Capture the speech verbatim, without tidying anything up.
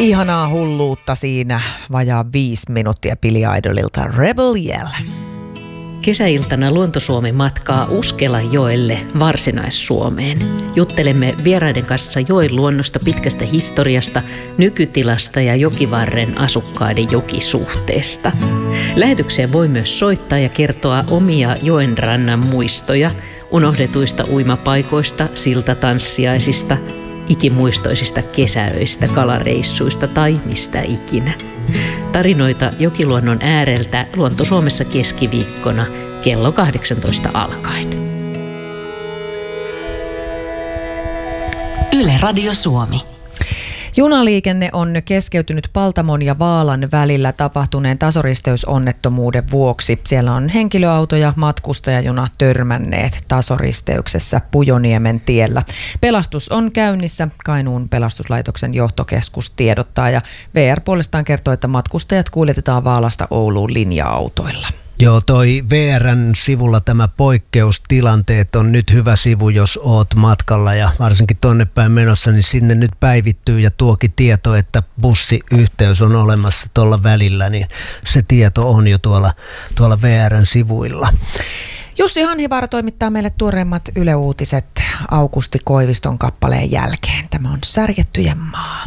Ihanaa hulluutta siinä, vajaa viisi minuuttia Billy Idolilta Rebel Yell. Kesäiltana Luonto-Suomi matkaa Uskelajoelle Varsinais-Suomeen. Juttelemme vieraiden kanssa joen luonnosta, pitkästä historiasta, nykytilasta ja jokivarren asukkaiden jokisuhteesta. Lähetykseen voi myös soittaa ja kertoa omia joenrannan muistoja, unohdetuista uimapaikoista, siltatanssiaisista, ikimuistoisista kesäöistä, kalareissuista tai mistä ikinä. Tarinoita jokiluonnon ääreltä Luonto-Suomessa keskiviikkona kello kahdeksantoista alkaen. Yle Radio Suomi. Junaliikenne on keskeytynyt Paltamon ja Vaalan välillä tapahtuneen tasoristeysonnettomuuden vuoksi. Siellä on henkilöauto ja matkustajajuna törmänneet tasoristeyksessä Pujoniemen tiellä. Pelastus on käynnissä. Kainuun pelastuslaitoksen johtokeskus tiedottaa ja V R puolestaan kertoo, että matkustajat kuljetetaan Vaalasta Ouluun linja-autoilla. Joo, toi V R:n sivulla tämä poikkeustilanteet on nyt hyvä sivu, jos oot matkalla ja varsinkin tonne päin menossa, niin sinne nyt päivittyy ja tuokin tieto, että bussiyhteys on olemassa tuolla välillä, niin se tieto on jo tuolla, tuolla V R:n sivuilla. Jussi Hanhivaara toimittaa meille tuoreimmat Yle Uutiset Aukusti Koiviston kappaleen jälkeen. Tämä on Särjettyjen maa.